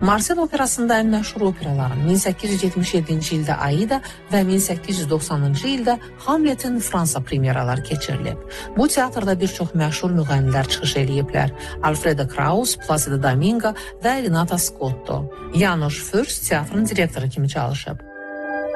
Marsel operasında ən məşhur operaların 1877-ci ildə Aida və 1890-cı ildə Hamletin Fransa premyeraları keçirilib. Bu teatrda bir çox məşhur müğənnilər çıxış eləyiblər. Alfredo Kraus, Placido Domingo və Renata Scotto. Janusz Fürst teatrın direktoru kimi çalışıb.